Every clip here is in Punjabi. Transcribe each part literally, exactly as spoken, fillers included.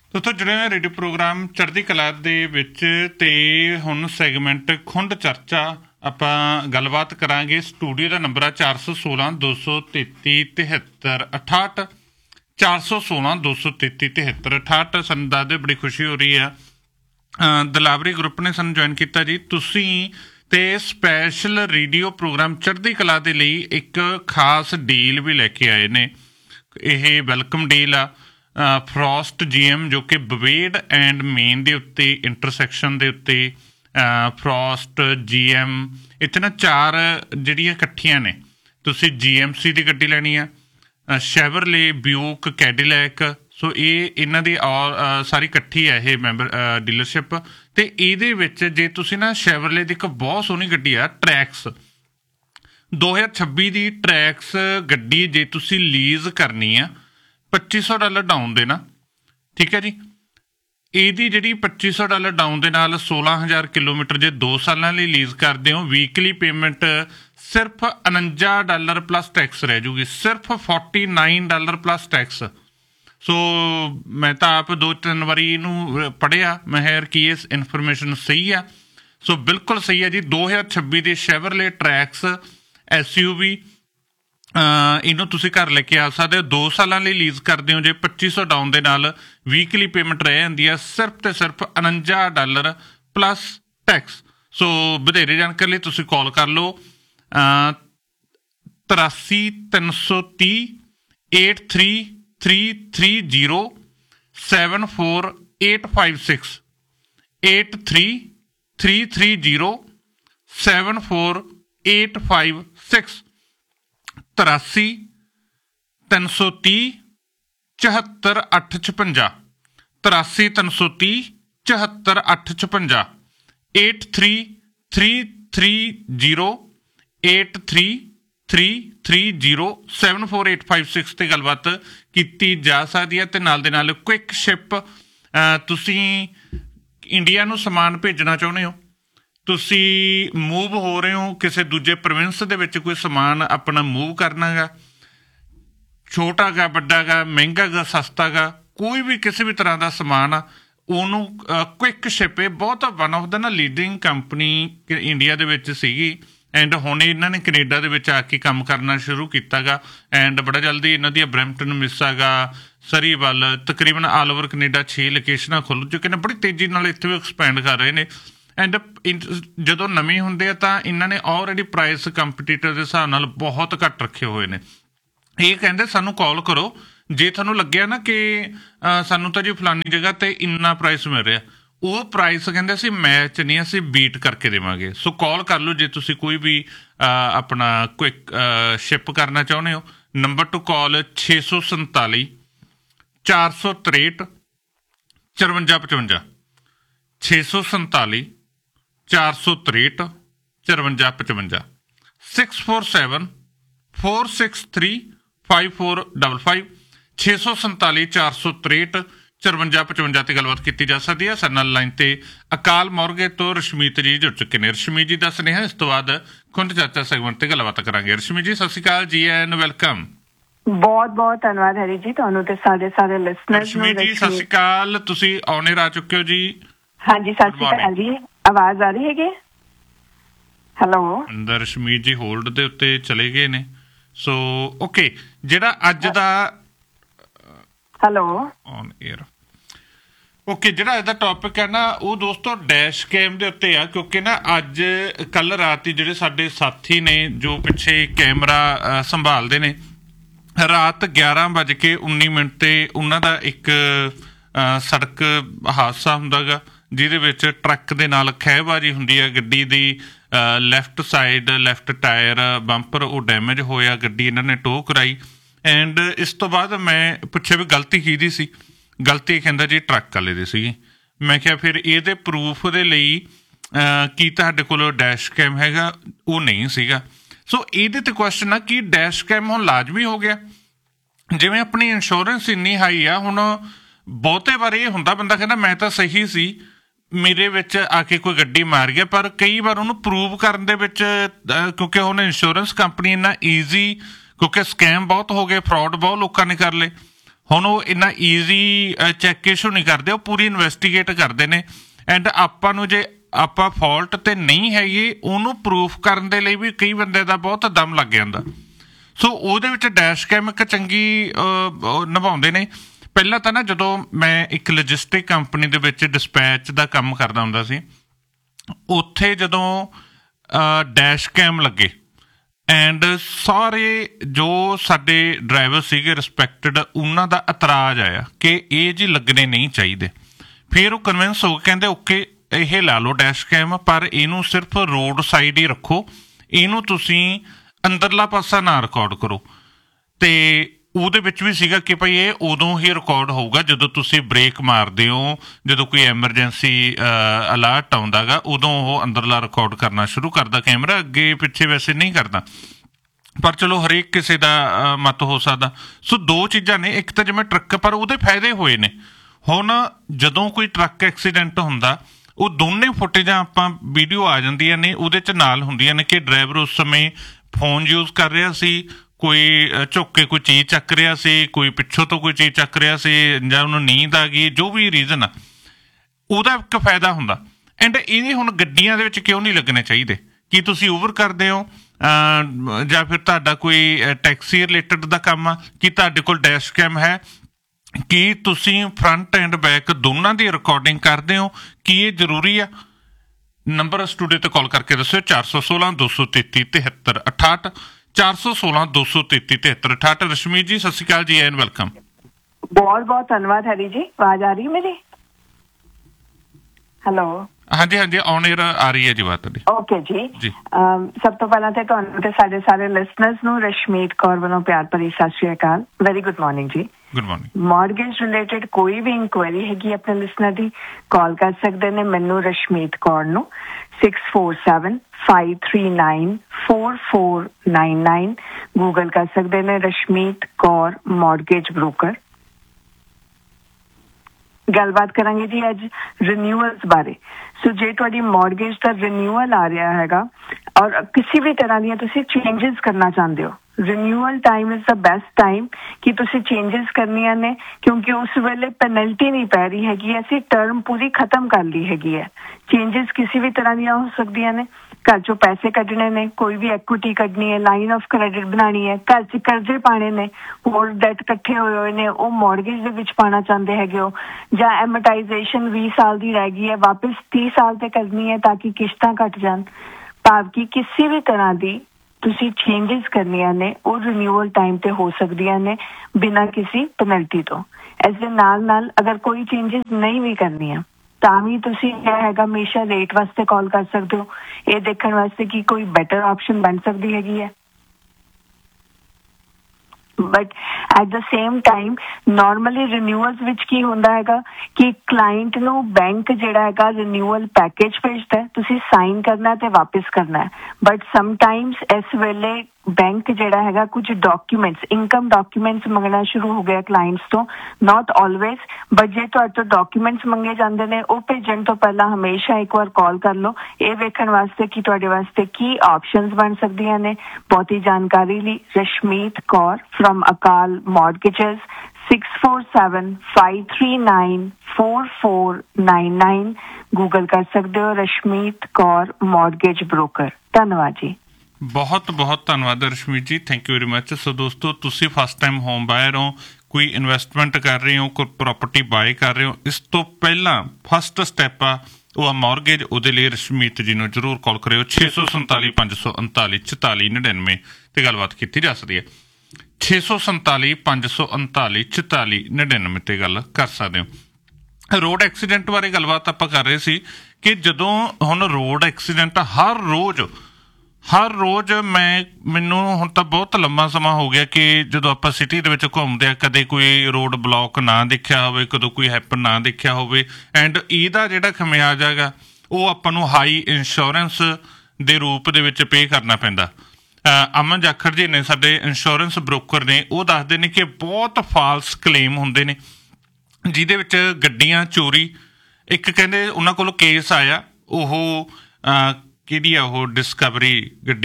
ਦੋਸਤੋ ਜੁੜੇ ਹੋਏ ਰੇਡੀਓ ਪ੍ਰੋਗਰਾਮ ਚੜ੍ਹਦੀ ਕਲਾ ਦੇ ਵਿੱਚ ਤੇ ਹੁਣ ਸੈਗਮੈਂਟ ਖੁੰਡ ਚਰਚਾ ਆਪਾਂ ਗੱਲਬਾਤ ਕਰਾਂਗੇ। ਸਟੂਡੀਓ ਦਾ ਨੰਬਰ ਆ ਚਾਰ ਸੌ ਸੋਲਾਂ ਦੋ ਸੌ ਤੇਤੀ ਤਿਹੱਤਰ ਅਠਾਹਠ ਚਾਰ ਸੌ ਸੋਲਾਂ ਦੋ ਸੌ ਤੇਤੀ ਤਿਹੱਤਰ ਅਠਾਹਠ। ਸਾਨੂੰ ਦੱਸਦੇ ਬੜੀ ਖੁਸ਼ੀ ਹੋ ਰਹੀ ਆ, ਦਲਾਵਰੀ ਗਰੁੱਪ ਨੇ ਸਾਨੂੰ ਜੁਆਇਨ ਕੀਤਾ ਜੀ। ਤੁਸੀਂ ਤੇ ਸਪੈਸ਼ਲ ਰੇਡੀਓ ਪ੍ਰੋਗਰਾਮ ਚੜ੍ਹਦੀ ਕਲਾ ਦੇ ਲਈ ਇੱਕ ਖਾਸ ਡੀਲ ਵੀ ਲੈ ਕੇ ਆਏ ਨੇ। ਇਹ ਵੈਲਕਮ ਡੀਲ ਆ ਫਰੋਸਟ ਜੀ ਐਮ ਜੋ ਕਿ ਬਵੇਡ ਐਂਡ ਮੇਨ ਦੇ ਉੱਤੇ ਇੰਟਰਸੈਕਸ਼ਨ ਦੇ ਉੱਤੇ ਫਰੋਸਟ ਜੀ ਐਮ ਇੱਥੇ ਨਾ ਚਾਰ ਜਿਹੜੀਆਂ ਇਕੱਠੀਆਂ ਨੇ। ਤੁਸੀਂ ਜੀ ਐਮ ਸੀ ਦੀ ਗੱਡੀ ਲੈਣੀ ਆ, ਸ਼ੈਵਰਲੇ, ਬਿਊਕ, ਕੈਡੀਲੈਕ। ਸੋ ਇਹ ਇਹਨਾਂ ਦੀ ਔਰ ਸਾਰੀ ਇਕੱਠੀ ਹੈ ਇਹ ਮੈਂਬਰ ਡੀਲਰਸ਼ਿਪ। ਅਤੇ ਇਹਦੇ ਵਿੱਚ ਜੇ ਤੁਸੀਂ ਨਾ ਸ਼ੈਵਰਲੇ ਦੀ ਇੱਕ ਬਹੁਤ ਸੋਹਣੀ ਗੱਡੀ ਆ ਟਰੈਕਸ ਦੋ ਹਜ਼ਾਰ ਛੱਬੀ ਦੀ ਟਰੈਕਸ ਗੱਡੀ ਜੇ ਤੁਸੀਂ ਲੀਜ਼ ਕਰਨੀ ਆ ਪੱਚੀ ਸੌ ਡਾਲਰ ਡਾਊਨ ਦੇ ਨਾਲ, ਠੀਕ ਹੈ ਜੀ। ਇਹਦੀ ਜਿਹੜੀ ਪੱਚੀ ਸੌ ਡਾਲਰ ਡਾਊਨ ਦੇ ਨਾਲ ਸੋਲਾਂ ਹਜ਼ਾਰ ਕਿਲੋਮੀਟਰ ਜੇ ਦੋ ਸਾਲਾਂ ਲਈ ਲੀਜ਼ ਕਰਦੇ ਹੋ, ਵੀਕਲੀ ਪੇਮੈਂਟ ਸਿਰਫ ਉਣੰਜਾ ਡਾਲਰ ਪਲੱਸ ਟੈਕਸ ਰਹਿ ਜੂਗੀ, ਸਿਰਫ forty nine dollar plus tax. ਸੋ ਮੈਂ ਤਾਂ ਆਪ ਦੋ ਤਿੰਨ ਵਾਰੀ ਇਹਨੂੰ ਪੜ੍ਹਿਆ, ਮੈਂ ਯਾਰ ਕੀ ਇਹ ਇਨਫੋਰਮੇਸ਼ਨ ਸਹੀ ਆ? ਸੋ ਬਿਲਕੁਲ ਸਹੀ ਹੈ ਜੀ। ਦੋ ਹਜ਼ਾਰ ਛੱਬੀ ਦੇ ਸ਼ੈਵਰਲੇ ਟਰੈਕਸ ਐਸ ਯੂ ਵੀ ਇਹਨੂੰ ਤੁਸੀਂ ਘਰ ਲੈ ਕੇ ਆ ਸਕਦੇ ਹੋ। ਦੋ ਸਾਲਾਂ ਲਈ ਲੀਜ਼ ਕਰਦੇ ਹੋ ਜੇ ਪੱਚੀ ਸੌ ਡਾਊਨ ਦੇ ਨਾਲ ਵੀਕਲੀ ਪੇਮੈਂਟ ਰਹਿ ਜਾਂਦੀ ਆ ਸਿਰਫ ਅਤੇ ਸਿਰਫ ਉਣੰਜਾ ਡਾਲਰ ਪਲੱਸ ਟੈਕਸ। ਸੋ ਵਧੇਰੇ ਜਾਣਕਾਰੀ ਲਈ ਤੁਸੀਂ ਕਾਲ ਕਰ ਲਓ ਤਰਾਸੀ ਤਿੰਨ ਸੌ ਤੀਹ eight three three three zero seven four eight five six eight three three three zero seven four eight five six ਤਰਾਸੀ ਤਿੰਨ ਸੌ ਤੀਹ ਚੁਹੱਤਰ ਅੱਠ ਛਪੰਜਾ ਤਰਾਸੀ ਤਿੰਨ ਸੌ ਤੀਹ ਚੁਹੱਤਰ ਅੱਠ ਛਪੰਜਾ eight three three three zero eight three three three zero seven four eight five six 'ਤੇ ਗੱਲਬਾਤ ਕੀਤੀ ਜਾ ਸਕਦੀ ਹੈ। ਅਤੇ ਨਾਲ ਦੇ ਨਾਲ ਕੁਇਕ ਸ਼ਿਪ, ਤੁਸੀਂ ਇੰਡੀਆ ਨੂੰ ਸਮਾਨ ਭੇਜਣਾ ਚਾਹੁੰਦੇ ਹੋ, ਤੁਸੀਂ ਮੂਵ ਹੋ ਰਹੇ ਹੋ ਕਿਸੇ ਦੂਜੇ ਪ੍ਰੋਵਿੰਸ ਦੇ ਵਿੱਚ, ਕੋਈ ਸਮਾਨ ਆਪਣਾ ਮੂਵ ਕਰਨਾ ਗਾ, ਛੋਟਾ ਗਾ, ਵੱਡਾ ਗਾ, ਮਹਿੰਗਾ ਗਾ, ਸਸਤਾ ਗਾ, ਕੋਈ ਵੀ ਕਿਸੇ ਵੀ ਤਰ੍ਹਾਂ ਦਾ ਸਮਾਨ ਆ ਉਹਨੂੰ ਕੁਇਕ ਸ਼ਿਪ ਇਹ ਬਹੁਤ ਵਨ ਆਫ ਦਾ ਨਾ ਲੀਡਿੰਗ ਕੰਪਨੀ ਇੰਡੀਆ ਦੇ ਵਿੱਚ ਸੀਗੀ। ਐਂਡ ਹੁਣ ਇਹਨਾਂ ਨੇ ਕੈਨੇਡਾ ਦੇ ਵਿੱਚ ਆ ਕੇ ਕੰਮ ਕਰਨਾ ਸ਼ੁਰੂ ਕੀਤਾ ਗਾ। ਐਂਡ ਬੜਾ ਜਲਦੀ ਇਹਨਾਂ ਦੀਆਂ ਬਰੈਂਪਟਨ, ਮਿਸਾਗਾ, ਸਰੀ ਵੱਲ ਤਕਰੀਬਨ ਆਲ ਓਵਰ ਕੈਨੇਡਾ ਛੇ ਲੋਕੇਸ਼ਨਾਂ ਖੁੱਲ੍ਹ ਚੁੱਕੇ ਨੇ। ਬੜੀ ਤੇਜ਼ੀ ਨਾਲ ਇੱਥੇ ਵੀ ਐਕਸਪੈਂਡ ਕਰ ਰਹੇ ਨੇ। ਐਂਡ ਜਦੋਂ ਨਵੇਂ ਹੁੰਦੇ ਆ ਤਾਂ ਇਹਨਾਂ ਨੇ ਆਲਰੇਡੀ ਪ੍ਰਾਈਸ ਕੰਪੀਟੀਟਰ ਦੇ ਹਿਸਾਬ ਨਾਲ ਬਹੁਤ ਘੱਟ ਰੱਖੇ ਹੋਏ ਨੇ। ਇਹ ਕਹਿੰਦੇ ਸਾਨੂੰ ਕਾਲ ਕਰੋ ਜੇ ਤੁਹਾਨੂੰ ਲੱਗਿਆ ਨਾ ਕਿ ਸਾਨੂੰ ਤਾਂ ਜੀ ਫਲਾਨੀ ਜਗ੍ਹਾ 'ਤੇ ਇੰਨਾ ਪ੍ਰਾਈਸ ਮਿਲ ਰਿਹਾ, ਉਹ ਪ੍ਰਾਈਸ ਕਹਿੰਦੇ ਅਸੀਂ ਮੈਚ ਨਹੀਂ, ਅਸੀਂ ਬੀਟ ਕਰਕੇ ਦੇਵਾਂਗੇ। ਸੋ ਕਾਲ ਕਰ ਲਓ ਜੇ ਤੁਸੀਂ ਕੋਈ ਵੀ ਆਪਣਾ ਕੁਇਕ ਸ਼ਿਪ ਕਰਨਾ ਚਾਹੁੰਦੇ ਹੋ। ਨੰਬਰ ਟੂ ਕਾਲ ਛੇ ਸੌ ਸੰਤਾਲੀ ਚਾਰ ਸੌ ਤ੍ਰੇਹਠ ਚੁਰੰਜਾ ਪਚਵੰਜਾ ਛੇ ਸੌ ਸੰਤਾਲੀ ਚਾਰ ਸੌ ਤ੍ਰੇਹਠ ਚੁਰੰਜਾ ਪਚਵੰਜਾ six four seven four six three five four double five ਛੇ ਸੌ ਸੰਤਾਲੀ ਚਾਰ ਸੌ ਤ੍ਰੇਹਠ ਚੁਰੰਜਾ ਪਚਵੰਜਾ 'ਤੇ ਗੱਲਬਾਤ ਕੀਤੀ ਜਾ ਸਕਦੀ ਹੈ। ਸਾਡੇ ਨਾਲ ਲਾਈਨ 'ਤੇ ਅਕਾਲ ਮੋਰਗੇ ਤੋਂ ਰਸ਼ਮੀਤ ਜੀ ਜੁੜ ਚੁੱਕੇ ਨੇ। ਰਸ਼ਮੀਤ ਜੀ ਦਾ ਸੁਨੇਹਾ, ਇਸ ਤੋਂ ਬਾਅਦ ਖੁੰਡ ਚਰਚਾ ਸੈਗਮੈਂਟ 'ਤੇ ਗੱਲਬਾਤ ਕਰਾਂਗੇ। ਰਸ਼ਮੀਤ ਜੀ ਸਤਿ ਸ਼੍ਰੀ ਅਕਾਲ ਜੀ ਐਂਡ ਵੈਲਕਮ। ਬਹੁਤ ਬਹੁਤ ਧੰਨਵਾਦ ਹਰੀ ਜੀ, ਤੁਹਾਨੂੰ ਤੇ ਸਾਡੇ ਸਾਰੇ ਲਿਸਨਰਸ। ਰਸ਼ਮੀਤ ਜੀ ਸਤਿ ਸ਼੍ਰੀ ਅਕਾਲ, ਤੁਸੀਂ ਆਨਰ ਆ ਚੁੱਕੇ ਹੋ ਜੀ। ਹਾਂਜੀ ਸਤਿ ਸ਼੍ਰੀ ਅਕਾਲ ਜੀ, ਆਵਾਜ਼ ਆ ਰਹੀ ਹੈਗੀ? ਹੈਲੋ ਅੰਦਰ ਰਸ਼ਮੀਤ ਜੀ ਹੋਲਡ ਦੇ ਉੱਤੇ ਚਲੇ ਗਏ ਨੇ। ਸੋ ਓਕੇ, ਜਿਹੜਾ ਅੱਜ ਦਾ ਹੈਲੋ ਔਨ ਏਅਰ ਓਕੇ ਜਿਹੜਾ ਇਹਦਾ ਟੌਪਿਕ ਹੈ ਨਾ ਉਹ ਦੋਸਤੋ ਡੈਸ਼ ਕੈਮ ਦੇ ਉੱਤੇ ਆ। ਕਿਉਂਕਿ ਨਾ ਅੱਜ ਕੱਲ੍ਹ ਰਾਤ ਹੀ ਜਿਹੜੇ ਸਾਡੇ ਸਾਥੀ ਨੇ ਜੋ ਪਿੱਛੇ ਕੈਮਰਾ ਸੰਭਾਲਦੇ ਨੇ, ਰਾਤ ਗਿਆਰਾਂ ਵੱਜ ਕੇ ਉੱਨੀ ਮਿੰਟ 'ਤੇ ਉਹਨਾਂ ਦਾ ਇੱਕ ਸੜਕ ਹਾਦਸਾ ਹੁੰਦਾ ਗਾ ਜਿਹਦੇ ਵਿੱਚ ਟਰੱਕ ਦੇ ਨਾਲ ਖਹਿਬਾਜ਼ੀ ਹੁੰਦੀ ਹੈ। ਗੱਡੀ ਦੀ left side left tyre bumper ਉਹ ਡੈਮੇਜ ਹੋਇਆ, ਗੱਡੀ ਇਹਨਾਂ ਨੇ ਟੋਹ ਕਰਾਈ। ਐਂਡ ਇਸ ਤੋਂ ਬਾਅਦ ਮੈਂ ਪੁੱਛਿਆ ਵੀ ਗਲਤੀ ਕਿਹਦੀ ਸੀ, ਗਲਤੀ ਕਹਿੰਦਾ ਜੀ ਟਰੱਕ ਵਾਲੇ ਦੀ ਸੀਗੀ। ਮੈਂ ਕਿਹਾ ਫਿਰ ਇਹਦੇ ਪ੍ਰੂਫ ਦੇ ਲਈ ਕੀ ਤੁਹਾਡੇ ਕੋਲ ਡੈਸ਼ ਕੈਮ ਹੈਗਾ? ਉਹ ਨਹੀਂ ਸੀਗਾ। ਸੋ ਇਹਦੇ 'ਤੇ ਕੁਐਸਚਨ ਆ ਕਿ ਡੈਸ਼ ਕੈਮ ਹੁਣ ਲਾਜ਼ਮੀ ਹੋ ਗਿਆ? ਜਿਵੇਂ ਆਪਣੀ ਇੰਸ਼ੋਰੈਂਸ ਇੰਨੀ ਹਾਈ ਆ, ਹੁਣ ਬਹੁਤੇ ਵਾਰ ਇਹ ਹੁੰਦਾ ਬੰਦਾ ਕਹਿੰਦਾ ਮੈਂ ਤਾਂ ਸਹੀ ਸੀ, ਮੇਰੇ ਵਿੱਚ ਆ ਕੇ ਕੋਈ ਗੱਡੀ ਮਾਰ ਗਿਆ, ਪਰ ਕਈ ਵਾਰ ਉਹਨੂੰ ਪ੍ਰੂਵ ਕਰਨ ਦੇ ਵਿੱਚ ਕਿਉਂਕਿ ਹੁਣ ਇੰਸ਼ੋਰੈਂਸ ਕੰਪਨੀ ਇੰਨਾ ਈਜ਼ੀ, ਕਿਉਂਕਿ ਸਕੈਮ ਬਹੁਤ ਹੋ ਗਏ, ਫਰੋਡ ਬਹੁਤ ਲੋਕਾਂ ਨੇ ਕਰ ਲਏ, ਹੁਣ ਉਹ ਇੰਨਾ ਈਜ਼ੀ ਚੈੱਕ ਇਸ਼ੂ ਨਹੀਂ ਕਰਦੇ, ਉਹ ਪੂਰੀ ਇਨਵੈਸਟੀਗੇਟ ਕਰਦੇ ਨੇ। ਐਂਡ ਆਪਾਂ ਨੂੰ ਜੇ ਆਪਾਂ ਫਾਲਟ ਤੇ ਨਹੀਂ ਹੈਗੇ, ਉਹਨੂੰ ਪ੍ਰੂਫ ਕਰਨ ਦੇ ਲਈ ਵੀ ਕਈ ਬੰਦੇ ਦਾ ਬਹੁਤ ਦਮ ਲੱਗ ਜਾਂਦਾ। ਸੋ ਉਹਦੇ ਵਿੱਚ ਡੈਸ਼ ਕੈਮ ਇੱਕ ਚੰਗੀ ਨਿਭਾਉਂਦੇ ਨੇ। ਪਹਿਲਾਂ ਤਾਂ ਨਾ ਜਦੋਂ ਮੈਂ ਇੱਕ ਲੌਜਿਸਟਿਕ ਕੰਪਨੀ ਦੇ ਵਿੱਚ ਡਿਸਪੈਚ ਦਾ ਕੰਮ ਕਰਦਾ ਹੁੰਦਾ ਸੀ, ਉੱਥੇ ਜਦੋਂ ਡੈਸ਼ ਕੈਮ ਲੱਗੇ ਐਂਡ ਸਾਰੇ ਜੋ ਸਾਡੇ ਡਰਾਈਵਰ ਸੀਗੇ ਰਿਸਪੈਕਟਡ, ਉਹਨਾਂ ਦਾ ਇਤਰਾਜ਼ ਆਇਆ ਕਿ ਇਹ ਜੀ ਲੱਗਣੇ ਨਹੀਂ ਚਾਹੀਦੇ। ਫਿਰ ਉਹ ਕਨਵਿੰਸ ਹੋ ਕੇ ਕਹਿੰਦੇ ਓਕੇ ਇਹ ਲਾ ਲਓ ਡੈਸ਼ ਕੈਮ, ਪਰ ਇਹਨੂੰ ਸਿਰਫ ਰੋਡ ਸਾਈਡ ਹੀ ਰੱਖੋ, ਇਹਨੂੰ ਤੁਸੀਂ ਅੰਦਰਲਾ ਪਾਸਾ ਨਾ ਰਿਕਾਰਡ ਕਰੋ। ਤੇ ਉਹਦੇ ਵਿੱਚ ਵੀ ਸੀਗਾ ਕਿ ਭਾਈ ਇਹ ਉਦੋਂ ਹੀ ਰਿਕਾਰਡ ਹੋਊਗਾ ਜਦੋਂ ਤੁਸੀਂ ਬ੍ਰੇਕ ਮਾਰਦੇ ਹੋ, ਜਦੋਂ ਕੋਈ ਐਮਰਜੈਂਸੀ ਅਲਰਟ ਆਉਂਦਾ ਗਾ, ਉਦੋਂ ਉਹ ਅੰਦਰਲਾ ਰਿਕਾਰਡ ਕਰਨਾ ਸ਼ੁਰੂ ਕਰਦਾ ਕੈਮਰਾ, ਅੱਗੇ ਪਿੱਛੇ ਵੈਸੇ ਨਹੀਂ ਕਰਦਾ। ਪਰ ਚਲੋ ਹਰੇਕ ਕਿਸੇ ਦਾ ਮਤ ਹੋ ਸਕਦਾ। ਸੋ ਦੋ ਚੀਜ਼ਾਂ ਨੇ, ਇੱਕ ਤਾਂ ਜਿਵੇਂ ਟਰੱਕ, ਪਰ ਉਹਦੇ ਫਾਇਦੇ ਹੋਏ ਨੇ। ਹੁਣ ਜਦੋਂ ਕੋਈ ਟਰੱਕ ਐਕਸੀਡੈਂਟ ਹੁੰਦਾ, ਉਹ ਦੋਨੇ ਫੁਟੇਜਾਂ ਆਪਾਂ ਵੀਡੀਓ ਆ ਜਾਂਦੀਆਂ ਨੇ, ਉਹਦੇ 'ਚ ਨਾਲ ਹੁੰਦੀਆਂ ਨੇ ਕਿ ਡਰਾਈਵਰ ਉਸ ਸਮੇਂ ਫੋਨ ਯੂਜ਼ ਕਰ ਰਿਹਾ ਸੀ, ਕੋਈ ਝੁੱਕ ਕੇ ਕੋਈ ਚੀਜ਼ ਚੱਕ ਰਿਹਾ ਸੀ, ਕੋਈ ਪਿੱਛੋਂ ਤੋਂ ਕੋਈ ਚੀਜ਼ ਚੱਕ ਰਿਹਾ ਸੀ, ਜਾਂ ਉਹਨੂੰ ਨੀਂਦ ਆ ਗਈ, ਜੋ ਵੀ ਰੀਜ਼ਨ ਆ, ਉਹਦਾ ਇੱਕ ਫਾਇਦਾ ਹੁੰਦਾ। ਐਂਡ ਇਹਦੇ ਹੁਣ ਗੱਡੀਆਂ ਦੇ ਵਿੱਚ ਕਿਉਂ ਨਹੀਂ ਲੱਗਣੇ ਚਾਹੀਦੇ? ਕੀ ਤੁਸੀਂ ਓਵਰ ਕਰਦੇ ਹੋ, ਜਾਂ ਫਿਰ ਤੁਹਾਡਾ ਕੋਈ ਟੈਕਸੀ ਰਿਲੇਟਡ ਦਾ ਕੰਮ ਆ, ਕੀ ਤੁਹਾਡੇ ਕੋਲ ਡੈਸ਼ ਕੈਮ ਹੈ, ਕੀ ਤੁਸੀਂ ਫਰੰਟ ਐਂਡ ਬੈਕ ਦੋਨਾਂ ਦੀ ਰਿਕਾਰਡਿੰਗ ਕਰਦੇ ਹੋ, ਕੀ ਇਹ ਜ਼ਰੂਰੀ ਆ? ਨੰਬਰ ਸਟੂਡੀਓ ਤੇ ਕਾਲ ਕਰਕੇ ਦੱਸਿਓ, ਚਾਰ ਸੌ ਸੋਲਾਂ ਦੋ ਸੌ ਤੇਤੀ ਤਿਹੱਤਰ ਅਠਾਹਠ, ਚਾਰ ਸੌ ਸੋਲਾਂ ਦੋ ਸੌ ਤੇਤੀ ਤਿਹੱਤਰ ਅਠਾਹਠ। ਰਸ਼ਮੀਤ ਜੀ ਸਤਿ ਸ਼੍ਰੀ ਅਕਾਲ ਜੀ, ਐਂਡ ਵੈਲਕਮ। ਬਹੁਤ ਬਹੁਤ ਧੰਨਵਾਦ ਹਰੀ ਜੀ। ਆਵਾਜ਼ ਆ ਰਹੀ ਮੇਰੀ? ਹੈਲੋ। ਹਾਂਜੀ ਹਾਂਜੀ, ਔਨ ਏਅਰ ਆ ਰਹੀ ਹੈ ਜੀ ਬਾਤ ਤੁਹਾਡੀ। ਓਕੇ ਜੀ। ਸਭ ਤੋਂ ਪਹਿਲਾਂ ਤੇ ਤੁਹਾਨੂੰ ਤੇ ਸਾਡੇ ਸਾਰੇ ਲਿਸਨਰਸ ਨੂੰ ਰਸ਼ਮੀਤ ਕੌਰ ਵੱਲੋਂ ਪਿਆਰ ਭਰੀ ਸਤਿ ਸ਼੍ਰੀ ਅਕਾਲ। ਵੈਰੀ ਗੁੱਡ ਮਾਰਨਿੰਗ ਜੀ। Good morning. ਮੌਰਗੇਜ ਰਿਲੇਟਡ ਕੋਈ ਵੀ ਇਨਕੁਆਇਰੀ ਹੈਗੀ ਆਪਣੇ ਲਿਸਨਰ ਦੀ, ਕਾਲ ਕਰ ਸਕਦੇ ਨੇ ਮੈਨੂੰ ਰਸ਼ਮੀਤ ਕੌਰ ਨੂੰ six four seven five three nine four four nine nine. Google ਕਰ ਸਕਦੇ ਨੇ ਰਸ਼ਮੀਤ ਕੌਰ ਮੌਰਗੇਜ ਬ੍ਰੋਕਰ। ਗੱਲਬਾਤ ਕਰਾਂਗੇ ਜੀ ਅੱਜ ਰੀਨਿਊਅਲਸ ਬਾਰੇ। ਸੋ ਜੇ ਤੁਹਾਡੀ ਮੌਰਗੇਜ ਦਾ ਰੀਨਿਊਅਲ ਆ ਰਿਹਾ ਹੈਗਾ ਔਰ ਕਿਸੇ ਵੀ ਤਰ੍ਹਾਂ ਦੀਆਂ ਤੁਸੀਂ ਚੇਂਜਸ ਕਰਨਾ ਚਾਹੁੰਦੇ ਹੋ, renewal time is the best time ਕਿ ਤੁਸੀਂ ਚੇਂਜਸ ਕਰਨੀਆਂ ਨੇ, ਕਿਉਂਕਿ ਉਸ ਵੇਲੇ ਪੈਨਲਟੀ ਨਹੀਂ ਪੈ ਰਹੀ ਹੈਗੀ, ਅਸੀਂ ਟਰਮ ਪੂਰੀ ਖਤਮ ਕਰ ਲਈ ਹੈਗੀ ਹੈ। ਚੇਂਜਸ ਕਿਸੇ ਵੀ ਤਰ੍ਹਾਂ ਦੀਆਂ ਹੋ ਸਕਦੀਆਂ ਨੇ, ਘਰ ਚੋਂ ਪੈਸੇ ਕੱਢਣੇ ਨੇ, ਕੋਈ ਵੀ ਐਕੁਇਟੀ ਕੱਢਣੀ ਹੈ, ਲਾਈਨ ਆਫ ਕ੍ਰੈਡਿਟ ਬਣਾਉਣੀ ਹੈ, ਘਰ 'ਚ ਕਰਜ਼ੇ ਪਾਣੇ ਨੇ, ਹੋਰ ਡੈਟ ਇਕੱਠੇ ਹੋਏ ਹੋਏ ਨੇ, ਉਹ ਮੌਰਗੇਜ ਦੇ ਵਿੱਚ ਪਾਉਣਾ ਚਾਹੁੰਦੇ ਹੈਗੇ ਹੋ, ਜਾਂ ਐਮੋਰਟਾਈਜ਼ੇਸ਼ਨ ਵੀਹ ਸਾਲ ਦੀ ਰਹਿ ਗਈ ਹੈ ਵਾਪਿਸ ਤੀਹ ਸਾਲ ਤੇ ਕਰਨੀ ਹੈ ਤਾਂ ਕਿ ਕਿਸ਼ਤਾਂ ਘੱਟ ਜਾਣ। ਭਾਵ ਕਿ ਕਿਸੇ ਵੀ ਤਰ੍ਹਾਂ ਦੀ ਤੁਸੀਂ ਚੇਂਜਸ ਕਰਨੀਆਂ ਨੇ ਉਹ ਰੀਨਿਊਅਲ ਟਾਈਮ ਤੇ ਹੋ ਸਕਦੀਆਂ ਨੇ ਬਿਨਾਂ ਕਿਸੇ ਪੈਨਲਟੀ ਤੋਂ। ਇਸ ਦੇ ਨਾਲ ਨਾਲ ਅਗਰ ਕੋਈ ਚੇਂਜਸ ਨਹੀਂ ਵੀ ਕਰਨੀਆਂ ਤਾਂ ਵੀ ਤੁਸੀਂ ਜਿਹੜਾ ਹੈਗਾ ਹਮੇਸ਼ਾ ਰੇਟ ਵਾਸਤੇ ਕਾਲ ਕਰ ਸਕਦੇ ਹੋ, ਇਹ ਦੇਖਣ ਵਾਸਤੇ ਕਿ ਕੋਈ ਬੈਟਰ ਆਪਸ਼ਨ ਬਣ ਸਕਦੀ ਹੈਗੀ ਹੈ। But at the same time normally ਰੀਨਿਊਅਲਸ ਵਿੱਚ ਕੀ ਹੁੰਦਾ ਹੈਗਾ ਕਿ ਕਲਾਇੰਟ ਨੂੰ ਬੈਂਕ ਜਿਹੜਾ ਹੈਗਾ ਰੀਨਿਊਅਲ ਪੈਕੇਜ ਭੇਜਦਾ, ਤੁਸੀਂ ਸਾਈਨ ਕਰਨਾ ਤੇ ਵਾਪਿਸ ਕਰਨਾ ਹੈ। ਬਟ ਸਮਟਾਈਮਸ ਇਸ ਵੇਲੇ ਬੈਂਕ ਜਿਹੜਾ ਹੈਗਾ ਕੁਝ ਡਾਕੂਮੈਂਟਸ, ਇਨਕਮ ਡਾਕੂਮੈਂਟਸ ਮੰਗਣਾ ਸ਼ੁਰੂ ਹੋ ਗਿਆ ਕਲਾਇੰਟਸ ਤੋਂ। ਨਾਟ ਆਲਵੇਜ਼, ਬਟ ਜੇ ਤੁਹਾਡੇ ਤੋਂ ਡਾਕੂਮੈਂਟਸ ਮੰਗੇ ਜਾਂਦੇ ਨੇ ਉਹ ਭੇਜਣ ਤੋਂ ਪਹਿਲਾਂ ਹਮੇਸ਼ਾ ਇੱਕ ਵਾਰ ਕਾਲ ਕਰ ਲਓ, ਇਹ ਵੇਖਣ ਵਾਸਤੇ ਕਿ ਤੁਹਾਡੇ ਵਾਸਤੇ ਕੀ ਆਪਸ਼ਨਸ ਬਣ ਸਕਦੀਆਂ ਨੇ। ਬਹੁਤੀ ਜਾਣਕਾਰੀ ਲਈ ਰਸ਼ਮੀਤ ਕੌਰ ਫਰਮ ਅਕਾਲ ਮੌਰਗੇਜਸ six four seven five three nine four four nine nine. Google ਕਰ ਸਕਦੇ ਹੋ ਰਸ਼ਮੀਤ ਕੌਰ ਮੌਰਗੇਜ ਬ੍ਰੋਕਰ। ਧੰਨਵਾਦ ਜੀ। ਬਹੁਤ ਬਹੁਤ ਧੰਨਵਾਦ ਰਸ਼ਮੀਤ ਜੀ, ਥੈਂਕ ਯੂ ਵੈਰੀ ਮੱਚ। ਸੋ ਦੋਸਤੋ, ਤੁਸੀਂ ਫਸਟ ਟਾਈਮ ਹੋਮ ਬਾਇਰ ਹੋ, ਕੋਈ ਇਨਵੈਸਟਮੈਂਟ ਕਰ ਰਹੇ ਹੋ, ਕੋਈ ਪ੍ਰੋਪਰਟੀ ਬਾਏ ਕਰ ਰਹੇ ਹੋ, ਇਸ ਤੋਂ ਪਹਿਲਾਂ ਫਸਟ ਸਟੈਪ ਆ ਉਹ ਆ ਮੌਰਗੇਜ। ਉਹਦੇ ਲਈ ਰਸ਼ਮੀਤ ਜੀ ਨੂੰ ਜ਼ਰੂਰ ਕਾਲ ਕਰਿਓ ਛੇ ਸੌ ਸੰਤਾਲੀ ਪੰਜ ਸੌ ਉਨਤਾਲੀ ਚੁਤਾਲੀ ਨੜਿਨਵੇਂ ਤੇ ਗੱਲਬਾਤ ਕੀਤੀ ਜਾ ਸਕਦੀ ਹੈ। ਛੇ ਸੌ ਸੰਤਾਲੀ ਪੰਜ ਸੌ ਉਨਤਾਲੀ ਚੁਤਾਲੀ ਨੜਿਨਵੇਂ ਤੇ ਗੱਲ ਕਰ ਸਕਦੇ ਹੋ। ਰੋਡ ਐਕਸੀਡੈਂਟ ਬਾਰੇ ਗੱਲਬਾਤ ਆਪਾਂ ਕਰ ਰਹੇ ਸੀ ਕਿ ਜਦੋਂ ਹੁਣ ਰੋਡ ਐਕਸੀਡੈਂਟ ਹਰ ਰੋਜ਼ ਹਰ ਰੋਜ਼ ਮੈਂ ਮੈਨੂੰ ਹੁਣ ਤਾਂ ਬਹੁਤ ਲੰਮਾ ਸਮਾਂ ਹੋ ਗਿਆ ਕਿ ਜਦੋਂ ਆਪਾਂ ਸਿਟੀ ਦੇ ਵਿੱਚ ਘੁੰਮਦੇ ਆ ਕਦੇ ਕੋਈ ਰੋਡ ਬਲੌਕ ਨਾ ਦੇਖਿਆ ਹੋਵੇ, ਕਦੋਂ ਕੋਈ ਹੈਪਨ ਨਾ ਦੇਖਿਆ ਹੋਵੇ। ਐਂਡ ਇਹਦਾ ਜਿਹੜਾ ਖਮਿਆਜ ਹੈਗਾ ਉਹ ਆਪਾਂ ਨੂੰ ਹਾਈ ਇੰਸ਼ੋਰੈਂਸ ਦੇ ਰੂਪ ਦੇ ਵਿੱਚ ਪੇ ਕਰਨਾ ਪੈਂਦਾ। ਅਮਨ ਜਾਖੜ ਜੀ ਨੇ ਸਾਡੇ ਇੰਸ਼ੋਰੈਂਸ ਬ੍ਰੋਕਰ ਨੇ, ਉਹ ਦੱਸਦੇ ਨੇ ਕਿ ਬਹੁਤ ਫਾਲਸ ਕਲੇਮ ਹੁੰਦੇ ਨੇ ਜਿਹਦੇ ਵਿੱਚ ਗੱਡੀਆਂ ਚੋਰੀ। ਇੱਕ ਕਹਿੰਦੇ ਉਹਨਾਂ ਕੋਲੋਂ ਕੇਸ ਆਇਆ, ਉਹ ਕਿਹੜੀ ਆ ਉਹ ਡਿਸਕਵਰੀ ਗੱਡੀ,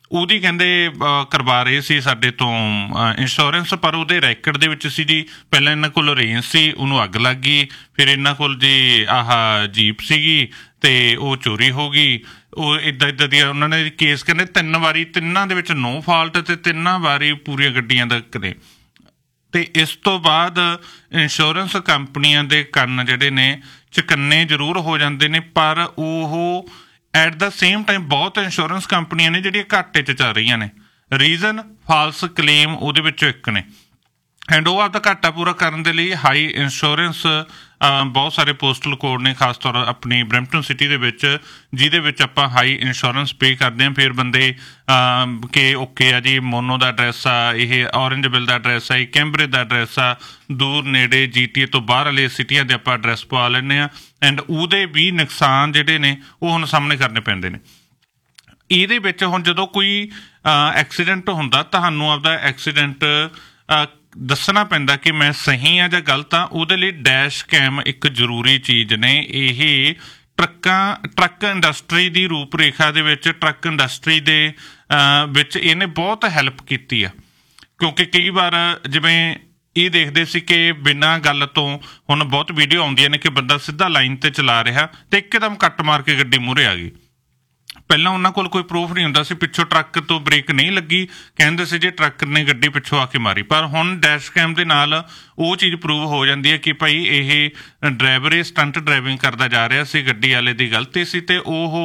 ਉਹਦੀ ਕਹਿੰਦੇ ਕਰਵਾ ਰਹੇ ਸੀ ਸਾਡੇ ਤੋਂ ਇੰਸ਼ੋਰੈਂਸ, ਪਰ ਉਹਦੇ ਰੈਕਡ ਦੇ ਵਿੱਚ ਸੀ ਜੀ ਪਹਿਲਾਂ ਇਹਨਾਂ ਕੋਲ ਰੇਂਜ ਸੀ, ਉਹਨੂੰ ਅੱਗ ਲੱਗ ਗਈ, ਫਿਰ ਇਹਨਾਂ ਕੋਲ ਜੀ ਆਹ ਜੀਪ ਸੀਗੀ ਤੇ ਉਹ ਚੋਰੀ ਹੋ ਗਈ। ਉਹ ਇੱਦਾਂ ਇੱਦਾਂ ਦੀਆਂ ਉਹਨਾਂ ਨੇ ਕੇਸ ਕਹਿੰਦੇ ਤਿੰਨ ਵਾਰੀ, ਤਿੰਨਾਂ ਦੇ ਵਿੱਚ ਨੋ ਫਾਲਟ ਤੇ ਤਿੰਨਾਂ ਵਾਰੀ ਪੂਰੀਆਂ ਗੱਡੀਆਂ ਦਾ ਕਰੇ। ਤੇ ਇਸ ਤੋਂ ਬਾਅਦ ਇੰਸ਼ੋਰੈਂਸ ਕੰਪਨੀਆਂ ਦੇ ਕੰਨ ਜਿਹੜੇ ਨੇ ਚੁਕੰਨੇ ਜ਼ਰੂਰ ਹੋ ਜਾਂਦੇ ਨੇ, ਪਰ ਉਹ ਐਟ ਦਾ ਸੇਮ ਟਾਈਮ ਬਹੁਤ ਇੰਸ਼ੋਰੈਂਸ ਕੰਪਨੀਆਂ ਨੇ ਜਿਹੜੀਆਂ ਘਾਟੇ 'ਚ ਚੱਲ ਰਹੀਆਂ ਨੇ। ਰੀਜ਼ਨ ਫਾਲਸ ਕਲੇਮ ਉਹਦੇ ਵਿੱਚੋਂ ਇੱਕ ਨੇ, ਐਂਡ ਉਹ ਆਪਦਾ ਘਾਟਾ ਪੂਰਾ ਕਰਨ ਦੇ ਲਈ ਹਾਈ ਇੰਸ਼ੋਰੈਂਸ ਬਹੁਤ ਸਾਰੇ ਪੋਸਟਲ ਕੋਡ ਨੇ, ਖਾਸ ਤੌਰ ਆਪਣੀ ਬਰੈਂਪਟਨ ਸਿਟੀ ਦੇ ਵਿੱਚ, ਜਿਹਦੇ ਵਿੱਚ ਆਪਾਂ ਹਾਈ ਇੰਸ਼ੋਰੈਂਸ ਪੇ ਕਰਦੇ ਹਾਂ। ਫਿਰ ਬੰਦੇ ਕਿ ਓਕੇ ਆ ਜੀ, ਮੋਨੋ ਦਾ ਐਡਰੈਸ ਆ, ਇਹ ਔਰੰਜਵਿਲ ਦਾ ਐਡਰੈਸ ਆ, ਇਹ ਕੈਂਬਰੇ ਦਾ ਐਡਰੈਸ ਆ, ਦੂਰ ਨੇੜੇ ਜੀ ਟੀ ਏ ਤੋਂ ਬਾਹਰ ਵਾਲੇ ਸਿਟੀਆਂ ਦੇ ਆਪਾਂ ਐਡਰੈਸ ਪਵਾ ਲੈਂਦੇ ਹਾਂ, ਐਂਡ ਉਹਦੇ ਵੀ ਨੁਕਸਾਨ ਜਿਹੜੇ ਨੇ ਉਹ ਹੁਣ ਸਾਹਮਣੇ ਕਰਨੇ ਪੈਂਦੇ ਨੇ। ਇਹਦੇ ਵਿੱਚ ਹੁਣ ਜਦੋਂ ਕੋਈ ਐਕਸੀਡੈਂਟ ਹੁੰਦਾ, ਤੁਹਾਨੂੰ ਆਪਦਾ ਐਕਸੀਡੈਂਟ ਦੱਸਣਾ ਪੈਂਦਾ ਕਿ ਮੈਂ ਸਹੀ ਹਾਂ ਜਾਂ ਗਲਤ ਹਾਂ। ਉਹਦੇ ਲਈ ਡੈਸ਼ ਕੈਮ ਇੱਕ ਜ਼ਰੂਰੀ ਚੀਜ਼ ਨੇ। ਇਹ ਟਰੱਕਾਂ ਟਰੱਕ ਇੰਡਸਟਰੀ ਦੀ ਰੂਪ ਰੇਖਾ ਦੇ ਵਿੱਚ, ਟਰੱਕ ਇੰਡਸਟਰੀ ਦੇ ਵਿੱਚ ਇਹਨੇ ਬਹੁਤ ਹੈਲਪ ਕੀਤੀ ਆ, ਕਿਉਂਕਿ ਕਈ ਵਾਰ ਜਿਵੇਂ ਇਹ ਦੇਖਦੇ ਸੀ ਕਿ ਬਿਨਾਂ ਗੱਲ ਤੋਂ ਹੁਣ ਬਹੁਤ ਵੀਡੀਓ ਆਉਂਦੀਆਂ ਨੇ ਕਿ ਬੰਦਾ ਸਿੱਧਾ ਲਾਈਨ 'ਤੇ ਚਲਾ ਰਿਹਾ ਅਤੇ ਇੱਕਦਮ ਕੱਟ ਮਾਰ ਕੇ ਗੱਡੀ ਮੂਹਰੇ ਆ ਗਈ। ਪਹਿਲਾਂ ਉਹਨਾਂ ਕੋਲ ਕੋਈ ਪ੍ਰੂਫ ਨਹੀਂ ਹੁੰਦਾ ਸੀ, ਪਿੱਛੋਂ ਟਰੱਕ ਤੋਂ ਬ੍ਰੇਕ ਨਹੀਂ ਲੱਗੀ, ਕਹਿੰਦੇ ਸੀ ਜੇ ਟਰੱਕ ਨੇ ਗੱਡੀ ਪਿੱਛੋਂ ਆ ਕੇ ਮਾਰੀ। ਪਰ ਹੁਣ ਡੈਸ਼ ਕੈਮ ਦੇ ਨਾਲ ਉਹ ਚੀਜ਼ ਪ੍ਰੂਵ ਹੋ ਜਾਂਦੀ ਹੈ ਕਿ ਭਾਈ ਇਹ ਡਰਾਈਵਰ ਇਹ ਸਟੰਟ ਡਰਾਈਵਿੰਗ ਕਰਦਾ ਜਾ ਰਿਹਾ ਸੀ, ਗੱਡੀ ਵਾਲੇ ਦੀ ਗਲਤੀ ਸੀ ਅਤੇ ਉਹ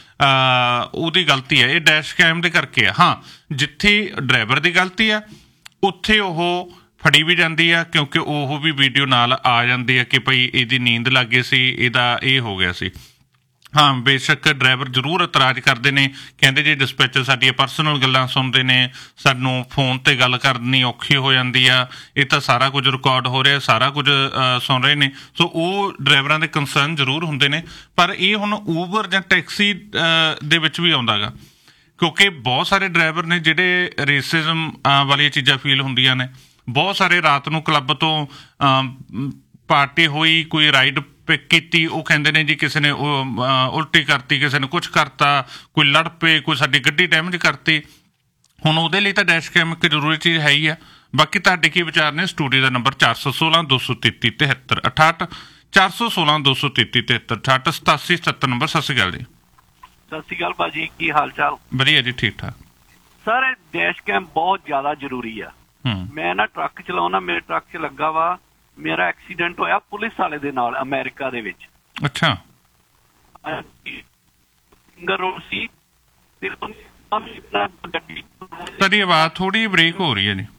ਉਹਦੀ ਗਲਤੀ ਹੈ। ਇਹ ਡੈਸ਼ ਕੈਮ ਦੇ ਕਰਕੇ ਆ। ਹਾਂ, ਜਿੱਥੇ ਡਰਾਈਵਰ ਦੀ ਗਲਤੀ ਆ ਉੱਥੇ ਉਹ ਫੜੀ ਵੀ ਜਾਂਦੀ ਆ, ਕਿਉਂਕਿ ਉਹ ਵੀ ਵੀਡੀਓ ਨਾਲ ਆ ਜਾਂਦੀ ਆ ਕਿ ਭਾਈ ਇਹਦੀ ਨੀਂਦ ਲੱਗ ਗਈ ਸੀ, ਇਹਦਾ ਇਹ ਹੋ ਗਿਆ ਸੀ। ਹਾਂ, ਬੇਸ਼ੱਕ ਡਰਾਈਵਰ ਜ਼ਰੂਰ ਇਤਰਾਜ਼ ਕਰਦੇ ਨੇ, ਕਹਿੰਦੇ ਜੇ ਡਿਸਪੈਚਰ ਸਾਡੀਆਂ ਪਰਸਨਲ ਗੱਲਾਂ ਸੁਣਦੇ ਨੇ, ਸਾਨੂੰ ਫੋਨ 'ਤੇ ਗੱਲ ਕਰਨੀ ਔਖੀ ਹੋ ਜਾਂਦੀ ਆ, ਇਹ ਤਾਂ ਸਾਰਾ ਕੁਝ ਰਿਕਾਰਡ ਹੋ ਰਿਹਾ, ਸਾਰਾ ਕੁਝ ਸੁਣ ਰਹੇ ਨੇ। ਸੋ ਉਹ ਡਰਾਈਵਰਾਂ ਦੇ ਕੰਸਰਨ ਜ਼ਰੂਰ ਹੁੰਦੇ ਨੇ, ਪਰ ਇਹ ਹੁਣ ਊਬਰ ਜਾਂ ਟੈਕਸੀ ਦੇ ਵਿੱਚ ਵੀ ਆਉਂਦਾ ਗਾ, ਕਿਉਂਕਿ ਬਹੁਤ ਸਾਰੇ ਡਰਾਈਵਰ ਨੇ ਜਿਹੜੇ ਰੇਸਿਜ਼ਮ ਵਾਲੀਆਂ ਚੀਜ਼ਾਂ ਫੀਲ ਹੁੰਦੀਆਂ ਨੇ। ਬਹੁਤ ਸਾਰੇ ਰਾਤ ਨੂੰ ਕਲੱਬ ਤੋਂ ਪਾਰਟੀ ਹੋਈ, ਕੋਈ ਰਾਈਡ ਪਿਕ ਕੀਤੀ, ਉਹ ਕਹਿੰਦੇ ਨੇ ਜੀ ਕਿਸੇ ਨੇ ਉਹ ਉਲਟੀ ਕਰਤੀ, ਕਿਸੇ ਨੇ ਕੁਛ ਕਰਤਾ, ਕੋਈ ਲੜ ਪਏ, ਕੋਈ ਸਾਡੀ ਗੱਡੀ ਡੈਮੇਜ ਕਰਤੀ। ਹੁਣ ਉਹਦੇ ਲਈ ਤਾਂ ਡੈਸ਼ ਕੈਮ ਇੱਕ ਜ਼ਰੂਰੀ ਚੀਜ਼ ਹੈ ਹੀ ਆ। ਬਾਕੀ ਤੁਹਾਡੇ ਕੀ ਵਿਚਾਰ ਨੇ? ਸਟੂਡੀਓ ਦਾ ਨੰਬਰ ਚਾਰ ਸੌ ਸੋਲਾਂ ਦੋ ਸੌ ਤੇਤੀ ਤਿਹੱਤਰ ਅਠਾਹਠ, ਚਾਰ ਸੌ ਸੋਲਾਂ ਦੋ ਸੌ ਤੇਤੀ ਤਿਹੱਤਰ ਅਠਾਹਠ, ਸਤਾਸੀ ਸਤੱਤਰ ਨੰਬਰ। ਸਤਿ ਸ਼੍ਰੀ ਅਕਾਲ ਜੀ। ਸਤਿ ਸ਼੍ਰੀ ਅਕਾਲ ਭਾਜੀ, ਕੀ ਹਾਲ ਚਾਲ? ਵਧੀਆ ਜੀ, ਠੀਕ ਠਾਕ। ਸਰ, ਇਹ ਡੈਸ਼ ਕੈਮ ਬਹੁਤ ਜ਼ਿਆਦਾ ਜ਼ਰੂਰੀ ਆ। ਮੈਂ ਨਾ ਟਰੱਕ ਚਲਾਉਣਾ, ਮੇਰੇ ਟਰੱਕ 'ਚ ਲੱਗਾ ਵਾ, ਮੇਰਾ ਐਕਸੀਡੈਂਟ ਹੋਇਆ ਪੁਲਿਸ ਵਾਲੇ ਦੇ ਨਾਲ ਅਮਰੀਕਾ ਦੇ ਵਿੱਚ। ਅੱਛਾ। ਰੋਡ ਸੀ। ਤੁਹਾਡੀ ਆਵਾਜ਼ ਥੋੜੀ ਬ੍ਰੇਕ ਹੋ ਰਹੀ ਹੈ ਜੀ।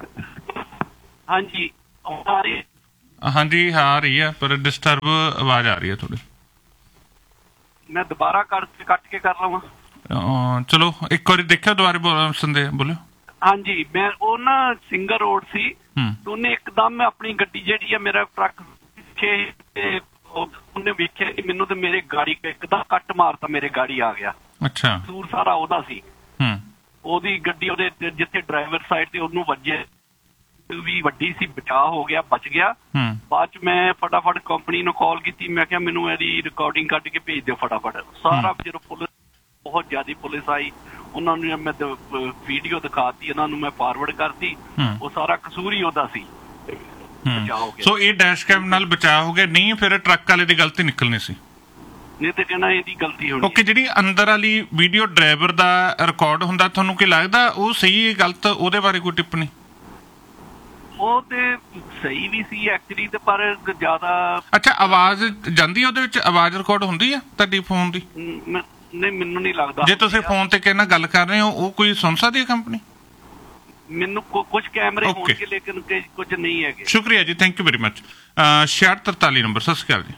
ਹਾਂਜੀ ਹਾਂਜੀ ਆ ਰਹੀ ਆ, ਪਰ ਡਿਸਟਰਬ ਆਵਾਜ਼ ਆ ਰਹੀ ਹੈ ਥੋੜੀ। ਮੈਂ ਦੁਬਾਰਾ ਕੱਟ ਕੱਟ ਕੇ ਕਰ ਲਵਾਂ? ਚਲੋ ਇੱਕ ਵਾਰੀ ਦੇਖਿਓ, ਦੁਬਾਰਾ ਸੁਣਦੇ ਬੋਲਿਓ। ਹਾਂਜੀ, ਮੈਂ ਉਹ ਨਾ ਸਿੰਗਲ ਰੋਡ ਸੀ, ਉਹਨੇ ਇੱਕਦਮ ਆਪਣੀ ਗੱਡੀ ਜਿਹੜੀ ਆ, ਮੇਰਾ ਟਰੱਕ ਪਿੱਛੇ, ਉਹਨੇ ਵੇਖਿਆ ਕਿ ਮੈਨੂੰ ਤੇ ਮੇਰੇ ਗਾੜੀ ਇੱਕਦਮ ਕੱਟ ਮਾਰਤਾ, ਮੇਰੇ ਗਾੜੀ ਆ ਗਿਆ। ਅੱਛਾ। ਕਸੂਰ ਸਾਰਾ ਉਹਦਾ ਸੀ, ਉਹਦੀ ਗੱਡੀ ਉਹਦੇ ਜਿੱਥੇ ਡਰਾਈਵਰ ਸਾਈਡ ਤੇ ਉਹਨੂੰ ਵੱਜੇ ਵੀ ਵੱਡੀ ਸੀ, ਬਚਾਅ ਹੋ ਗਿਆ, ਬਚ ਗਿਆ। ਬਾਅਦ ਚ ਮੈਂ ਫਟਾਫਟ ਕੰਪਨੀ ਨੂੰ ਕਾਲ ਕੀਤੀ, ਮੈਂ ਕਿਹਾ ਮੈਨੂੰ ਇਹਦੀ ਰਿਕਾਰਡਿੰਗ ਕੱਢ ਕੇ ਭੇਜ ਦਿਓ ਫਟਾਫਟ। ਸਾਰਾ ਜਦੋਂ ਪੁਲਿਸ ਬਹੁਤ ਜ਼ਿਆਦਾ ਪੁਲਿਸ ਆਈ, ਉਹਨਾਂ ਨੂੰ ਮੈਂ ਵੀਡੀਓ ਦਿਖਾਤੀ, ਉਹਨਾਂ ਨੂੰ ਮੈਂ ਫਾਰਵਰਡ ਕਰਤੀ, ਉਹ ਸਾਰਾ ਕਸੂਰ ਹੀ ਉਹਦਾ ਸੀ। ਸੋ ਇਹ ਡੈਸ਼ ਕੈਮ ਨਾਲ ਬਚਾਅ ਹੋ ਗਿਆ, ਨਹੀਂ ਫਿਰ ਟਰੱਕ ਵਾਲੇ ਦੀ ਗਲਤੀ ਨਿਕਲਣੀ ਸੀ। ਨਹੀਂ ਤੇ ਕਹਿਣਾ ਇਹਦੀ ਗਲਤੀ ਹੋਣੀ। ਓਕੇ, ਜਿਹੜੀ ਅੰਦਰ ਵਾਲੀ ਵੀਡੀਓ ਡਰਾਈਵਰ ਦਾ ਰਿਕਾਰਡ ਹੁੰਦਾ, ਤੁਹਾਨੂੰ ਕੀ ਲੱਗਦਾ ਉਹ ਸਹੀ ਗਲਤ? ਉਹਦੇ ਬਾਰੇ ਕੋਈ ਟਿੱਪਣੀ? ਉਹ ਤੇ ਸਹੀ ਵੀ ਸੀ ਐਕਚੁਅਲੀ, ਤੇ ਪਰ ਜ਼ਿਆਦਾ। ਅੱਛਾ, ਆਵਾਜ਼ ਜਾਂਦੀ ਉਹਦੇ ਵਿੱਚ? ਆਵਾਜ਼ ਰਿਕਾਰਡ ਹੁੰਦੀ ਆ ਤੁਹਾਡੀ ਫੋਨ ਦੀ? ਨਹੀਂ, ਮੈਨੂੰ ਨਹੀਂ ਲੱਗਦਾ। ਜੇ ਤੁਸੀਂ ਫੋਨ ਤੇ ਕਿਸੇ ਨਾਲ ਗੱਲ ਕਰ ਰਹੇ ਹੋ, ਉਹ ਕੋਈ ਸੁਣ ਸਕਦੀ ਹੈ ਕੰਪਨੀ? ਮੈਨੂੰ ਕੁਝ ਕੈਮਰੇ ਹੋਣਗੇ, ਲੇਕਿਨ ਕੁਝ ਨਹੀਂ ਹੈਗੇ। ਸ਼ੁਕਰੀਆ ਜੀ, ਥੈਂਕ ਯੂ ਵੈਰੀ ਮਚ। ਛਿਆਹਠ ਤਰਤਾਲੀ ਨੰਬਰ। ਸਤਿ ਸ਼੍ਰੀ ਅਕਾਲ ਜੀ।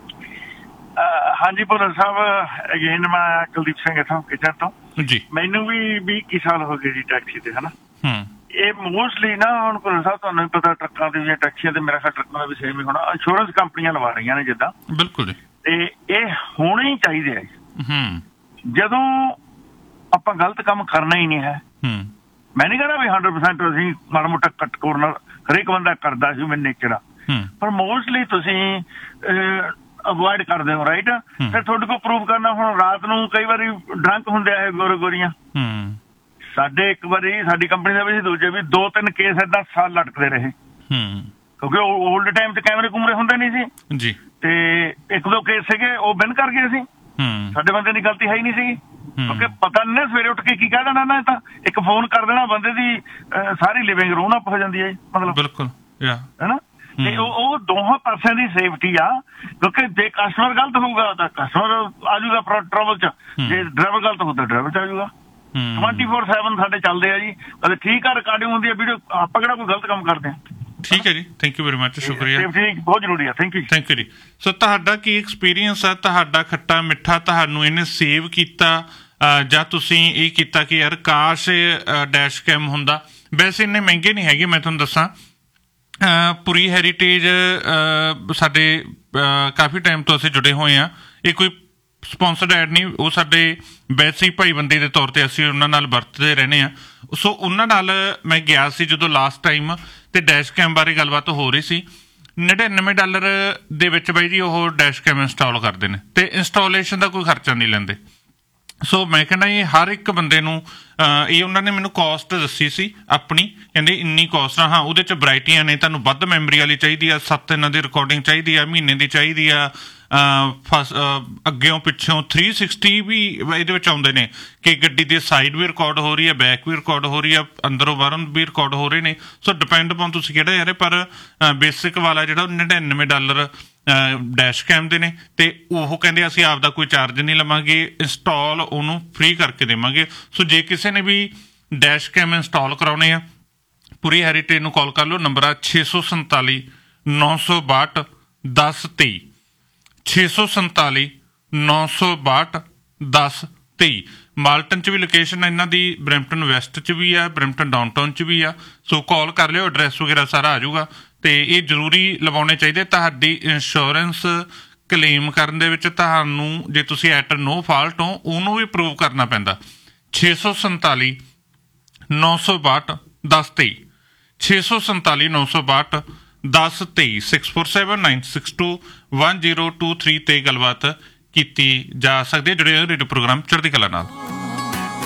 ਹਾਂਜੀ ਭੁੱਲਰ ਸਾਹਿਬ, ਅਗੇਨ ਮੈਂ ਕੁਲਦੀਪ ਸਿੰਘ ਇੱਥੋਂ ਕਿਚਨ ਤੋਂ ਜੀ। ਮੈਨੂੰ ਵੀ ਵੀਹ ਇੱਕੀ ਸਾਲ ਹੋ ਗਏ ਜੀ ਟੈਕਸੀ ਤੇ, ਹਨਾ। ਇਹ ਮੋਸਟਲੀ ਨਾ ਹੁਣ ਭੁੱਲਰ ਸਾਹਿਬ ਤੁਹਾਨੂੰ ਵੀ ਪਤਾ, ਟਰੱਕਾਂ ਦੇ ਜਾਂ ਟੈਕਸੀਆਂ ਤੇ, ਮੇਰਾ ਖਿਆਲ ਟਰੱਕਾਂ ਦਾ ਵੀ ਸੇਮ ਹੀ ਹੋਣਾ, ਇੰਸ਼ੋਰੈਂਸ ਕੰਪਨੀਆਂ ਲਵਾ ਰਹੀਆਂ ਨੇ ਜਿੱਦਾਂ। ਬਿਲਕੁਲ ਜੀ। ਤੇ ਇਹ ਹੋਣੇ ਹੀ ਚਾਹੀਦੇ ਆ। ਜਦੋਂ ਆਪਾਂ ਗਲਤ ਕੰਮ ਕਰਨਾ ਹੀ ਨਹੀਂ ਹੈ, ਮੈਂ ਨਹੀਂ ਕਹਿੰਦਾ ਵੀ ਹੰਡਰਡ ਪਰਸੈਂਟ ਅਸੀਂ ਮਾੜਾ ਮੋਟਾ ਕੱਟ ਕੋਰਨਰ ਹਰੇਕ ਬੰਦਾ ਕਰਦਾ, ਹਿਊਮਨ ਨੇਚਰ ਆ, ਪਰ ਮੋਸਟਲੀ ਤੁਸੀਂ ਅਵੋਇਡ ਕਰਦੇ ਹੋ, ਰਾਈਟ। ਫਿਰ ਤੁਹਾਡੇ ਕੋਲ ਪ੍ਰੂਫ ਕਰਨਾ, ਹੁਣ ਰਾਤ ਨੂੰ ਕਈ ਵਾਰੀ ਡਰੰਕ ਹੁੰਦੇ ਆ ਇਹ ਗੋਰੇ ਗੋਰੀਆਂ, ਸਾਡੇ ਇੱਕ ਵਾਰੀ ਸਾਡੀ ਕੰਪਨੀ ਦੇ ਵਿੱਚ ਦੂਜੇ ਵੀ ਦੋ ਤਿੰਨ ਕੇਸ ਏਦਾਂ ਸਾਲ ਲਟਕਦੇ ਰਹੇ ਕਿਉਂਕਿ ਓਲਡ ਟਾਈਮ 'ਚ ਕੈਮਰੇ ਕੁਮਰੇ ਹੁੰਦੇ ਨਹੀਂ ਸੀ ਜੀ, ਤੇ ਇੱਕ ਦੋ ਕੇਸ ਸੀਗੇ ਉਹ ਬਿਨ ਕਰ ਗਏ ਸੀ। ਸਾਡੇ ਬੰਦੇ ਦੀ ਗਲਤੀ ਹੈ ਹੀ ਨਹੀਂ ਸੀਗੀ ਕਿਉਂਕਿ ਪਤਾ ਨਹੀਂ ਸਵੇਰੇ ਉੱਠ ਕੇ ਕੀ ਕਹਿ ਦੇਣਾ ਨਾ, ਤਾਂ ਇੱਕ ਫੋਨ ਕਰ ਦੇਣਾ ਬੰਦੇ ਦੀ ਸਾਰੀ ਲਿਵਿੰਗ ਰੂਮ ਅਪ ਹੋ ਜਾਂਦੀ ਹੈ ਮਤਲਬ, ਬਿਲਕੁਲ ਹੈਨਾ। ਤੇ ਉਹ ਦੋਹਾਂ ਪਾਸਿਆਂ ਦੀ ਸੇਫਟੀ ਆ ਕਿਉਂਕਿ ਜੇ ਕਸਟਮਰ ਗਲਤ ਹੋਊਗਾ ਤਾਂ ਕਸਟਮਰ ਆ ਜਾਊਗਾ ਟਰਬਲ 'ਚ, ਜੇ ਡਰਾਈਵਰ ਗਲਤ ਹੋਊ ਤਾਂ ਡਰਾਈਵਰ 'ਚ ਆ ਜਾਊਗਾ। ਟਵੰਟੀ ਫੋਰ ਸੈਵਨ ਸਾਡੇ ਚੱਲਦੇ ਆ ਜੀ, ਕਦੇ ਠੀਕ ਆ ਰਿਕਾਰਡਿੰਗ ਹੁੰਦੀ ਹੈ ਵੀਡੀਓ, ਆਪਾਂ ਕਿਹੜਾ ਕੋਈ ਗਲਤ ਕੰਮ ਕਰਦੇ ਹਾਂ। ਠੀਕ ਹੈ ਜੀ, ਥੈਂਕ ਯੂ ਵੈਰੀ ਮਚ, ਸ਼ੁਕਰੀਆ, ਬਹੁਤ ਜ਼ਰੂਰੀ ਹੈ। ਥੈਂਕ ਯੂ ਥੈਂਕ ਯੂ ਜੀ। ਸੋ ਤੁਹਾਡਾ ਕੀ ਐਕਸਪੀਰੀਅੰਸ ਆ, ਤੁਹਾਡਾ ਖੱਟਾ ਮਿੱਠਾ ਤੁਹਾਨੂੰ ਇਹਨੇ ਸੇਵ ਕੀਤਾ ਜਾਂ ਤੁਸੀਂ ਇਹ ਕੀਤਾ ਕਿ ਯਾਰ ਕਾਸ਼ ਡੈਸ਼ ਕੈਮ ਹੁੰਦਾ? ਵੈਸੇ ਇੰਨੇ ਮਹਿੰਗੇ ਨਹੀਂ ਹੈਗੇ, ਮੈਂ ਤੁਹਾਨੂੰ ਦੱਸਾਂ। ਪੁਰੀ ਹੈਰੀਟੇਜ ਸਾਡੇ ਕਾਫੀ ਟਾਈਮ ਤੋਂ ਅਸੀਂ ਜੁੜੇ ਹੋਏ ਹਾਂ, ਇਹ ਕੋਈ ਸਪੋਂਸਰਡ ਐਡ ਨਹੀਂ, ਉਹ ਸਾਡੇ ਵੈਸੇ ਹੀ ਭਾਈ ਬੰਦੇ ਦੇ ਤੌਰ ਤੇ ਅਸੀਂ ਉਹਨਾਂ ਨਾਲ ਵਰਤਦੇ ਰਹਿੰਦੇ ਹਾਂ। ਸੋ ਉਹਨਾਂ ਨਾਲ ਮੈਂ ਗਿਆ ਸੀ ਜਦੋਂ ਲਾਸਟ ਟਾਈਮ, ਤੇ ਡੈਸ਼ ਕੈਮ ਬਾਰੇ ਗੱਲਬਾਤ ਹੋ ਰਹੀ ਸੀ। ਨੜਿਨਵੇਂ ਡਾਲਰ ਦੇ ਵਿੱਚ ਬਾਈ ਜੀ ਉਹ ਡੈਸ਼ ਕੈਮ ਇੰਸਟਾਲ ਕਰਦੇ ਨੇ, ਤੇ ਇੰਸਟਾਲੇਸ਼ਨ ਦਾ ਕੋਈ ਖਰਚਾ ਨਹੀਂ ਲੈਂਦੇ। ਸੋ ਮੈਂ ਕਹਿੰਦਾ ਇਹ ਹਰ ਇੱਕ ਬੰਦੇ ਨੂੰ, ਇਹ ਉਹਨਾਂ ਨੇ ਮੈਨੂੰ ਕੋਸਟ ਦੱਸੀ ਸੀ ਆਪਣੀ, ਕਹਿੰਦੇ ਇੰਨੀ ਕੋਸਟ ਆ। ਹਾਂ, ਉਹਦੇ 'ਚ ਵਰਾਇਟੀਆਂ ਨੇ, ਤੁਹਾਨੂੰ ਵੱਧ ਮੈਮਰੀ ਵਾਲੀ ਚਾਹੀਦੀ ਆ, ਸੱਤ ਇਹਨਾਂ ਦੀ ਰਿਕਾਰਡਿੰਗ ਚਾਹੀਦੀ ਆ, ਮਹੀਨੇ ਦੀ ਚਾਹੀਦੀ ਆ, ਫਸ ਅੱਗਿਓਂ ਪਿੱਛੋਂ ਥ੍ਰੀ ਸਿਕਸਟੀ ਵੀ ਇਹਦੇ ਵਿੱਚ ਆਉਂਦੇ ਨੇ ਕਿ ਗੱਡੀ ਦੇ ਸਾਈਡ ਵੀ ਰਿਕਾਰਡ ਹੋ ਰਹੀ ਹੈ, ਬੈਕ ਵੀ ਰਿਕਾਰਡ ਹੋ ਰਹੀ ਆ, ਅੰਦਰੋਂ ਬਾਹਰੋਂ ਵੀ ਰਿਕਾਰਡ ਹੋ ਰਹੇ ਨੇ। ਸੋ ਡਿਪੈਂਡ ਅਪੋਨ ਤੁਸੀਂ ਕਿਹੜਾ ਯਾਰ, ਪਰ ਬੇਸਿਕ ਵਾਲਾ ਜਿਹੜਾ ਨੜਿਨਵੇਂ ਡਾਲਰ ਡੈਸ਼ ਕੈਮ ਦੇ ਨੇ, ਤੇ ਉਹ ਕਹਿੰਦੇ ਅਸੀਂ ਆਪ ਦਾ ਕੋਈ ਚਾਰਜ ਨਹੀਂ ਲਵਾਂਗੇ, ਇੰਸਟਾਲ ਉਹਨੂੰ ਫ੍ਰੀ ਕਰਕੇ ਦੇਵਾਂਗੇ। ਸੋ ਜੇ ਕਿਸੇ ਨੇ ਵੀ ਡੈਸ਼ ਕੈਮ ਇੰਸਟਾਲ ਕਰਾਉਣੇ ਆ, ਪੁਰੀ ਹੈਰੀਟੇਜ ਨੂੰ ਕਾਲ ਕਰ ਲਓ, ਨੰਬਰ ਆ ਛੇ ਸੌ ਸੰਤਾਲੀ ਨੌ ਸੌ ਬਾਹਠ ਦਸ ਤੇਈ, ਛੇ ਸੌ ਸੰਤਾਲੀ ਨੌ ਸੌ ਬਾਹਠ ਦਸ ਤੇਈ। ਮਾਲਟਨ 'ਚ ਵੀ ਲੋਕੇਸ਼ਨ ਇਹਨਾਂ ਦੀ, ਬਰੈਂਪਟਨ ਵੈਸਟ 'ਚ ਵੀ ਆ, ਬਰੈਂਪਟਨ ਡਾਊਨਟਾਊਨ 'ਚ ਵੀ ਆ। ਸੋ ਕਾਲ ਕਰ ਲਿਓ, ਐਡਰੈਸ ਵਗੈਰਾ ਸਾਰਾ ਆ ਜਾਊਗਾ। ਤੇ ਇਹ ਜ਼ਰੂਰੀ ਲਵਾਉਣੇ ਚਾਹੀਦੇ। ਤੁਹਾਡੀ ਇੰਸ਼ੋਰੈਂਸ ਕਲੇਮ ਕਰਨ ਦੇ ਵਿੱਚ ਤੁਹਾਨੂੰ, ਜੇ ਤੁਸੀਂ ਐਟ ਨੋ ਫਾਲਟ ਹੋ, ਉਹਨੂੰ ਵੀ ਪ੍ਰੂਵ ਕਰਨਾ ਪੈਂਦਾ। ਛੇ ਸੌ ਸੰਤਾਲੀ ਨੌ ਸੌ ਬਾਹਠ ਦਸ ਤੇਈ, ਛੇ ਸੌ ਸੰਤਾਲੀ ਨੌ ਸੌ ਬਾਹਠ ਦਸ ਤੇਈ, six four seven nine six to one zero two three 'ਤੇ ਗੱਲਬਾਤ ਕੀਤੀ ਜਾ ਸਕਦੀ ਹੈ। ਜੁੜੇ ਰੇਡੀਓ ਪ੍ਰੋਗਰਾਮ ਚੜ੍ਹਦੀ ਕਲਾ ਨਾਲ।